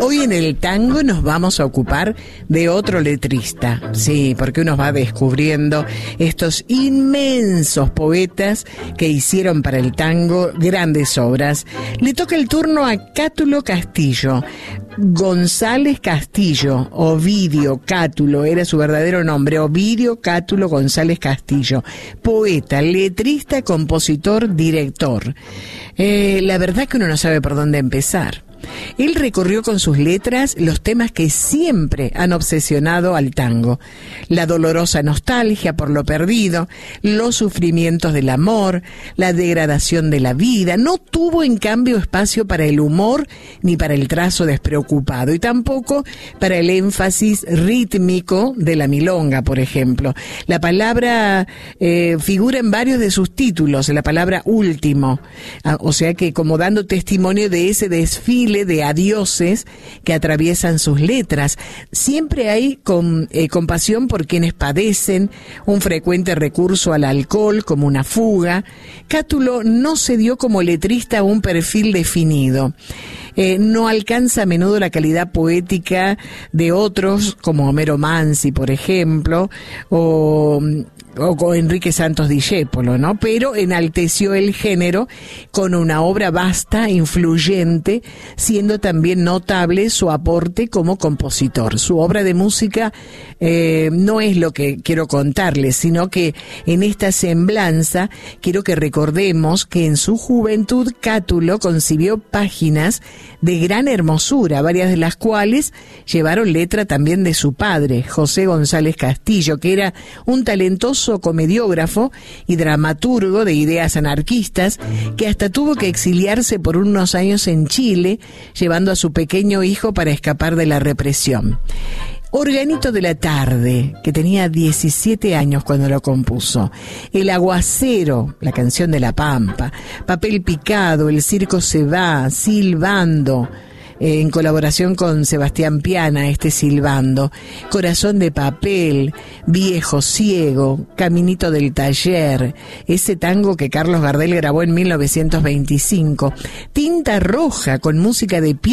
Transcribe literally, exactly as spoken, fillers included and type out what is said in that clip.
Hoy en el tango nos vamos a ocupar de otro letrista, sí, porque uno va descubriendo estos inmensos poetas que hicieron para el tango grandes obras. Le toca el turno a Cátulo Castillo. González Castillo, Ovidio Cátulo, era su verdadero nombre, Ovidio Cátulo González Castillo, poeta, letrista, compositor, director. Eh, la verdad que uno no sabe por dónde empezar. Él recorrió con sus letras los temas que siempre han obsesionado al tango: la dolorosa nostalgia por lo perdido, los sufrimientos del amor, la degradación de la vida. No tuvo en cambio espacio para el humor ni para el trazo despreocupado, y tampoco para el énfasis rítmico de la milonga, por ejemplo. La palabra eh, figura en varios de sus títulos, la palabra último, o sea que como dando testimonio de ese desfile de adioses que atraviesan sus letras. Siempre hay con, eh, compasión por quienes padecen, un frecuente recurso al alcohol como una fuga. Cátulo no se dio como letrista a un perfil definido. Eh, no alcanza a menudo la calidad poética de otros, como Homero Manzi, por ejemplo, o... o con Enrique Santos Discépolo, ¿no? Pero enalteció el género con una obra vasta, influyente, siendo también notable su aporte como compositor. Su obra de música eh, no es lo que quiero contarles, sino que en esta semblanza quiero que recordemos que en su juventud Cátulo concibió páginas de gran hermosura, varias de las cuales llevaron letra también de su padre, José González Castillo, que era un talentoso comediógrafo y dramaturgo de ideas anarquistas, que hasta tuvo que exiliarse por unos años en Chile, llevando a su pequeño hijo para escapar de la represión. Organito de la Tarde, que tenía diecisiete años cuando lo compuso. El Aguacero, la canción de La Pampa. Papel Picado, El Circo se va, Silbando, eh, en colaboración con Sebastián Piana, este silbando. Corazón de Papel, Viejo Ciego, Caminito del Taller, ese tango que Carlos Gardel grabó en mil novecientos veinticinco. Tinta Roja, con música de